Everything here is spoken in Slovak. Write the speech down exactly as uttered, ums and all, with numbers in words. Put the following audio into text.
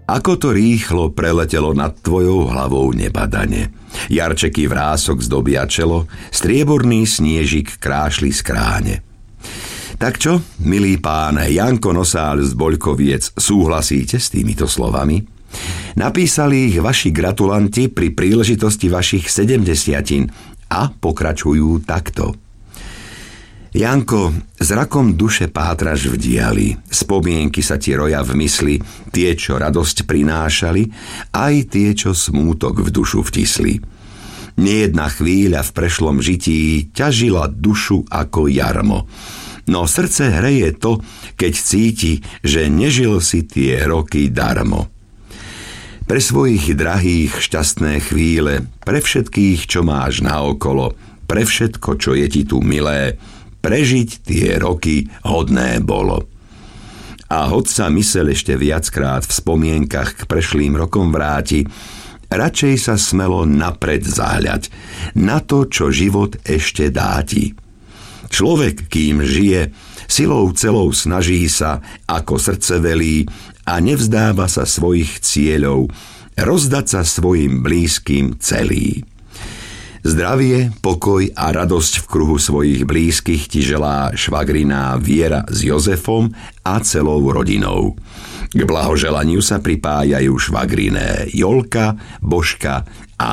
Ako to rýchlo preletelo nad tvojou hlavou nebadane. Jarčeky vrások zdobia čelo, strieborný sniežik krášli z kráne. Tak čo, milý pán Janko Nosál z Boľkoviec, súhlasíte s týmito slovami? Napísali ich vaši gratulanti pri príležitosti vašich sedemdesiatin a pokračujú takto. Janko, zrakom duše pátraš v diali, spomienky sa ti roja v mysli, tie, čo radosť prinášali, aj tie, čo smútok v dušu vtisli. Nejedna chvíľa v prešlom žití ťažila dušu ako jarmo, no srdce hreje to, keď cíti, že nežil si tie roky darmo. Pre svojich drahých šťastné chvíle, pre všetkých, čo máš naokolo, pre všetko, čo je ti tu milé, prežiť tie roky hodné bolo. A hoď sa myseľ ešte viackrát v spomienkach k prešlým rokom vráti, radšej sa smelo napred zahľať na to, čo život ešte dá ti. Človek, kým žije, silou celou snaží sa, ako srdce velí, a nevzdáva sa svojich cieľov, rozdať sa svojim blízkym celý. Zdravie, pokoj a radosť v kruhu svojich blízkych ti želá švagriná Viera s Jozefom a celou rodinou. K blahoželaniu sa pripájajú švagriné Jolka, Božka